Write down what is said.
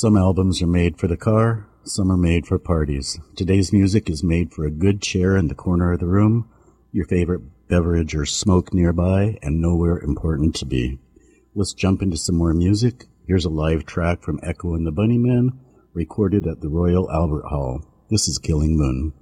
Some albums are made for the car, some are made for parties. Today's music is made for a good chair in the corner of the room, your favorite beverage or smoke nearby, and nowhere important to be. Let's jump into some more music. Here's a live track from Echo and the Bunnymen, recorded at the Royal Albert Hall. This is Killing Moon.